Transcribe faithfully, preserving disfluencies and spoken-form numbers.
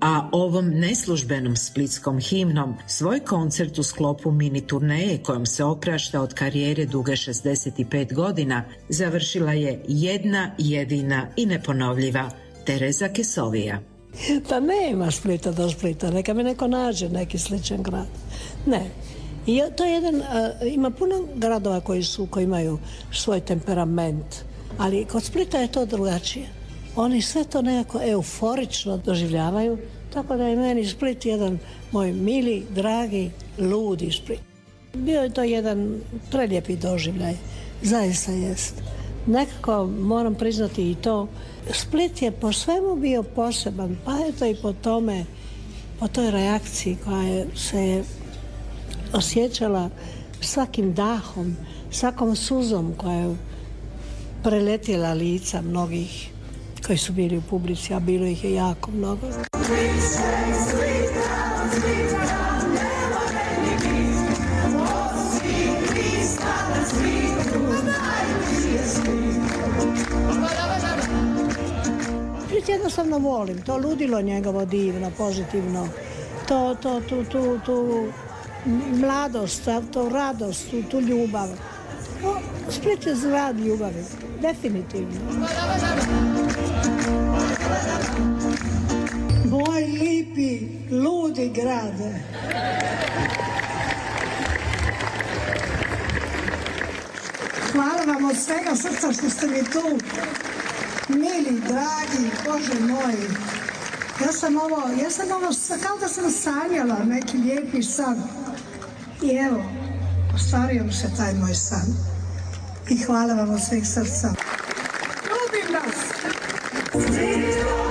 a ovom neslužbenom splitskom himnom svoj koncert u sklopu mini turneje kojom se oprašta od karijere duge šezdeset pet godina završila je jedna, jedina i neponovljiva Tereza Kesovija. Da nema Splita do Splita, neka me neko nađe, neki sličan grad. Ne. I to je jedan, ima puno gradova koji su, koji imaju svoj temperament, ali kod Splita je to drugačije. Oni sve to nekako euforično doživljavaju, tako da je meni Split jedan moj mili, dragi, ludi Split. Bio je to jedan prelijepi doživljaj, zaista jest. Nekako moram priznati i to, Split je po svemu bio poseban, pa eto i po tome, po toj reakciji koja je, se je osjećala svakim dahom, svakom suzom koja je preletjela lica mnogih koji su bili u publici, a bilo ih je jako mnogo. Jednostavno volim, to ludilo njegovo divno, pozitivno, to, to, tu, tu, tu mladost, tu radost, tu, tu ljubav. No, Split je grad ljubavi, definitivno. Moj lipi, ludi grade. Hvala vam od svega srca što ste mi tu. Mili, dragi, Bože moj, ja sam ovo, ja sam ovo, kao da sam sanjala neki lijepi san. I evo, ostvario mi se taj moj san. I hvala vam od sveg srca. Ljubim vas!